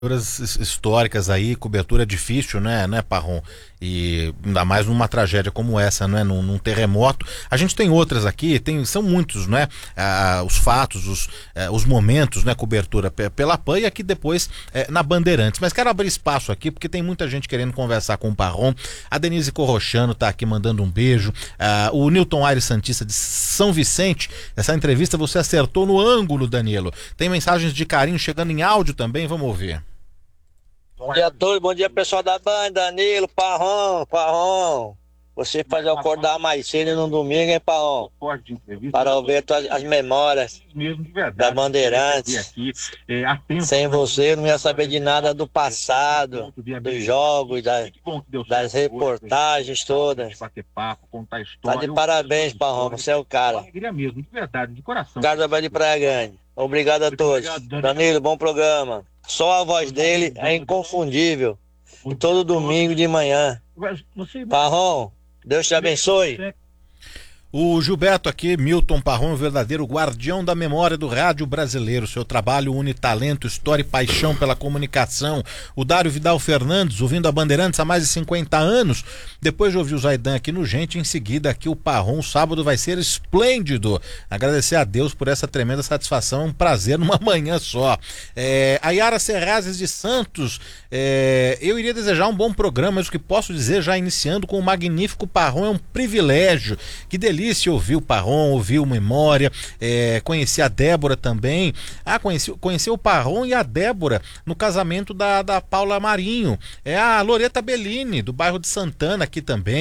Históricas aí, cobertura difícil, né, Parrom? E ainda mais numa tragédia como essa, né? Num terremoto. A gente tem outras aqui, são muitos, né? Os fatos, os momentos, né? Cobertura pela PAN e aqui depois na Bandeirantes. Mas quero abrir espaço aqui, porque tem muita gente querendo conversar com o Parrom. A Denise Corrochano tá aqui mandando um beijo. O Newton Aires Santista de São Vicente. Essa entrevista você acertou no ângulo, Danilo. Tem mensagens de carinho chegando em áudio também, vamos ouvir. Bom dia a todos, bom dia pessoal da Band, Danilo, Parrom. Você faz eu acordar mais cedo no domingo, hein, Parrom? Para ouvir as memórias da Bandeirantes. Sem você eu não ia saber de nada do passado, dos jogos, das reportagens todas. Tá de parabéns, Parrom, você é o cara. Cara da Band de Praia Grande. Obrigado a todos. Danilo, bom programa. Só a voz dele é inconfundível. Todo domingo de manhã. Parrom, Deus te abençoe. O Gilberto aqui, Milton Parrom, o verdadeiro guardião da memória do rádio brasileiro. Seu trabalho une talento, história e paixão pela comunicação. O Dário Vidal Fernandes, ouvindo a Bandeirantes há mais de 50 anos. Depois de ouvir o Zaidan aqui no Gente, em seguida aqui o Parrom. O sábado vai ser esplêndido. Agradecer a Deus por essa tremenda satisfação. É um prazer numa manhã só. A Yara Serrazes de Santos, eu iria desejar um bom programa, mas o que posso dizer, já iniciando com o magnífico Parrom, é um privilégio. Que delícia ouvir o Parrom, ouvir o Memória, conheci a Débora também. Conheci o Parrom e a Débora no casamento da Paula Marinho. É a Loreta Bellini, do bairro de Santana aqui também.